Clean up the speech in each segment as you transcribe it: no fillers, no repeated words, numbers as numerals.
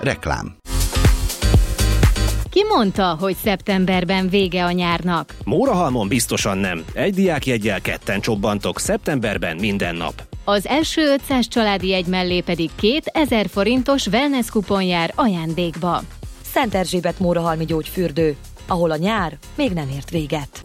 Reklám. Ki mondta, hogy szeptemberben vége a nyárnak? Mórahalmon biztosan nem. Egy diákjeggyel ketten csobbantok szeptemberben minden nap. Az első 500 családi jegy mellé pedig 2000 forintos wellness kupon jár ajándékba. Szent Erzsébet Mórahalmi gyógyfürdő, ahol a nyár még nem ért véget.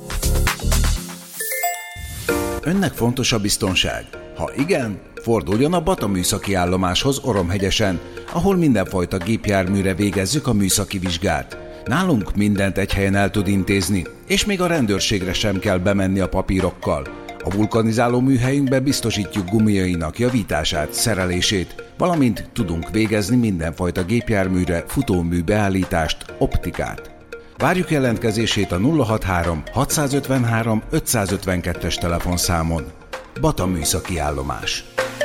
Önnek fontos a biztonság? Ha igen, forduljon a Bata műszaki állomáshoz Oromhegyesen, ahol mindenfajta gépjárműre végezzük a műszaki vizsgát. Nálunk mindent egy helyen el tud intézni, és még a rendőrségre sem kell bemenni a papírokkal. A vulkanizáló műhelyünkben biztosítjuk gumiainak javítását, szerelését, valamint tudunk végezni mindenfajta gépjárműre futómű beállítást, optikát. Várjuk jelentkezését a 063 653 552-es telefonszámon. Bata műszaki állomás.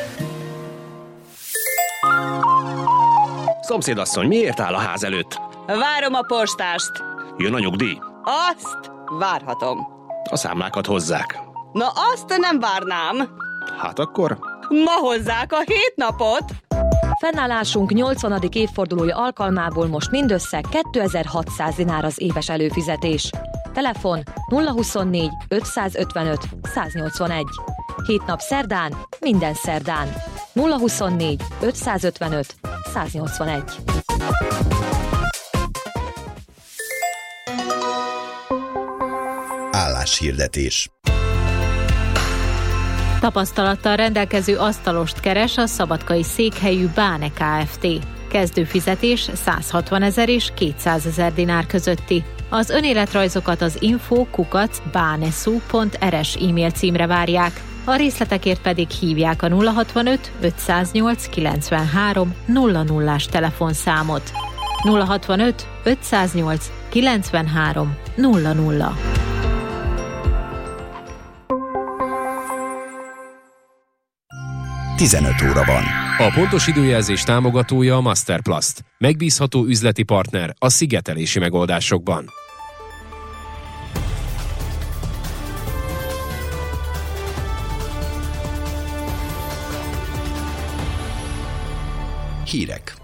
Szomszédasszony, miért áll a ház előtt? Várom a postást. Jön a nyugdíj? Azt várhatom. A számlákat hozzák. Na azt nem várnám. Hát akkor? Ma hozzák a 7 napot. Fennállásunk 80. évfordulója alkalmából most mindössze 2600 dinár az éves előfizetés. Telefon 024 555 181. 7 nap szerdán, minden szerdán. 024 555 181. Álláshirdetés. Tapasztalattal rendelkező asztalost keres a szabadkai székhelyű Báne Kft. Kezdőfizetés 160 000 és 200 000 dinár közötti. Az önéletrajzokat az info@banesu.rs e-mail címre várják. A részletekért pedig hívják a 065 508 93 00-ás telefonszámot. 065 508 93 00. Óra van. A pontos időjelzés támogatója a Masterplast. Megbízható üzleti partner a szigetelési megoldásokban. Hírek.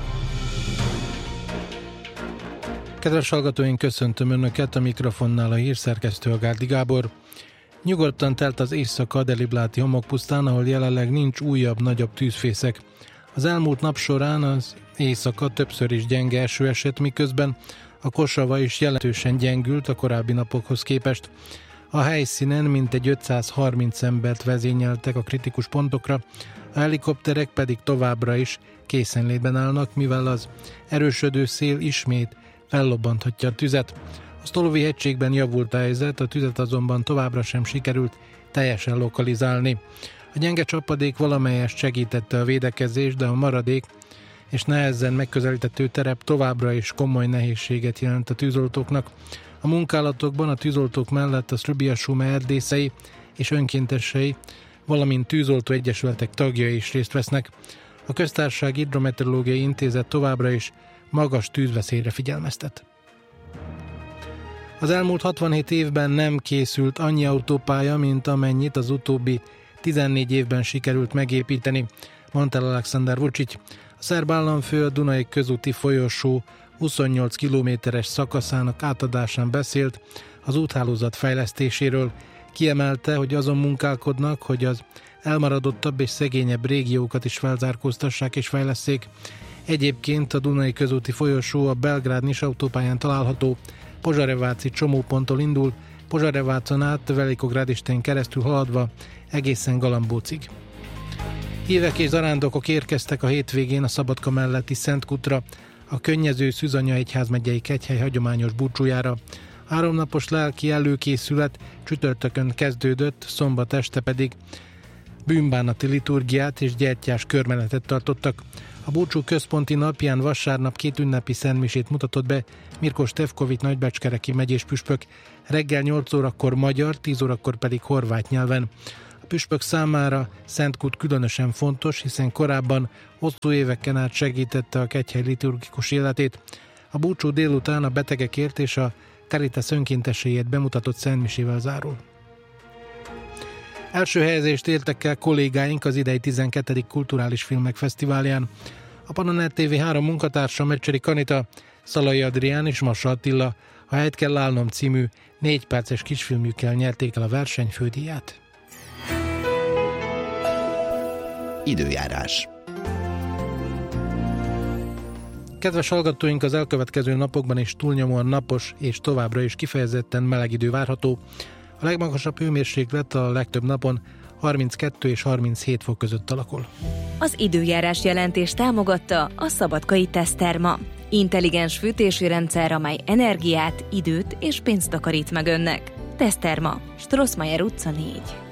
Kedves hallgatóink, köszöntöm Önöket, a mikrofonnál a hírszerkesztő Agárdi Gábor. Nyugodtan telt az éjszaka a Delibláti homokpusztán, ahol jelenleg nincs újabb, nagyobb tűzfészek. Az elmúlt nap során az éjszaka többször is gyenge eső esett, miközben a Kosava is jelentősen gyengült a korábbi napokhoz képest. A helyszínen mintegy 530 embert vezényeltek a kritikus pontokra, a helikopterek pedig továbbra is készenlétben állnak, mivel az erősödő szél ismét fellobbanthatja a tüzet. A Sztolovi hegységben javult a helyzet, a tüzet azonban továbbra sem sikerült teljesen lokalizálni. A gyenge csapadék valamelyest segítette a védekezést, de a maradék és nehezen megközelíthető terep továbbra is komoly nehézséget jelent a tűzoltóknak. A munkálatokban a tűzoltók mellett a Szlöbiasúme erdészei és önkéntesei, valamint tűzoltó egyesületek tagjai is részt vesznek. A Köztársasági Hidrometeorológiai Intézet továbbra is magas tűzveszélyre figyelmeztet. Az elmúlt 67 évben nem készült annyi autópálya, mint amennyit az utóbbi 14 évben sikerült megépíteni, mondta Alexander Vučić. A szerb államfő a Dunai közúti folyosó 28 kilométeres szakaszának átadásán beszélt az úthálózat fejlesztéséről. Kiemelte, hogy azon munkálkodnak, hogy az elmaradottabb és szegényebb régiókat is felzárkóztassák és fejlesszék. Egyébként a Dunai közúti folyosó a Belgrád-Nis autópályán található Pozsareváci csomóponttól indul, Pozsarevácon át Velikogradistén keresztül haladva egészen Galambócig. Hívek és zarándokok érkeztek a hétvégén a Szabadka melletti Szentkutra, a könnyező Szűzanya egyházmegyei kegyhely hagyományos búcsújára. 3 napos lelki előkészület csütörtökön kezdődött, szombat este pedig bűnbánati liturgiát és gyertyás körmenetet tartottak. A búcsú központi napján vasárnap 2 ünnepi szentmisét mutatott be Mirko Stefkovics nagybecskereki megyés püspök, reggel 8 órakor magyar, 10 órakor pedig horvát nyelven. A püspök számára Szentkút különösen fontos, hiszen korábban hosszú éveken át segítette a kegyhely liturgikus életét. A búcsú délután a betegekért és a Caritas önkéntességért bemutatott szentmisével zárul. Első helyezést értek el kollégáink az idei 12. Kulturális Filmek Fesztiválján. A Panonet TV 3 munkatársa Mecseri Kanita, Szalai Adrián és Massa Attila a Helyt kell állnom című 4 perces kisfilmjükkel nyerték el a verseny fődíját. Időjárás. Kedves hallgatóink, az elkövetkező napokban is túlnyomóan napos és továbbra is kifejezetten meleg idő várható. A legmagasabb hőmérséklet a legtöbb napon 32 és 37 fok között alakul. Az időjárás jelentés támogatta a Szabadkai Teszterma. Intelligens fűtési rendszer, amely energiát, időt és pénzt takarít meg önnek. Teszterma, Strossmayer utca 4.